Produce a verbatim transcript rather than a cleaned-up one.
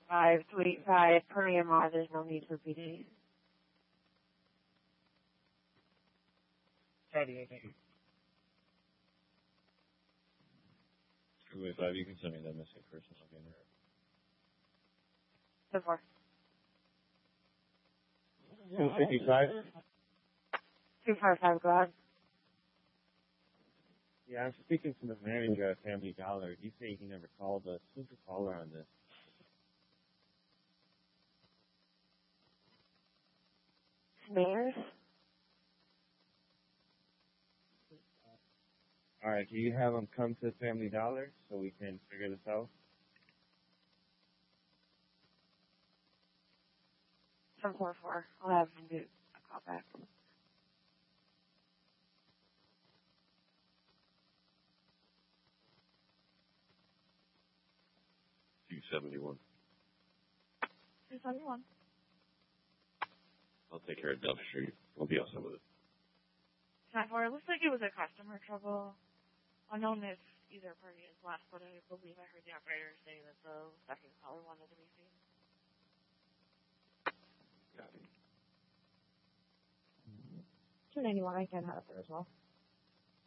five to eight five per E M R. There's no need for P D. Friday, I think. two eight five, you can send me that missing person again. So far. two fifty-five? two five five, go ahead. Yeah, I'm speaking to the manager at Family Dollar. You say he never called us. Who's the caller on this? Mayor's? All right, can you have him come to Family Dollar so we can figure this out? seven four four. I'll have him do a call back. two seventy-one. two seventy-one. I'll take care of Dove Street. We'll be awesome with it. nine four. It looks like it was a customer trouble. Unknown if either party is left, but I believe I heard the operator say that the second caller wanted to be seen. Copy. two ninety-one. I can have it there as well.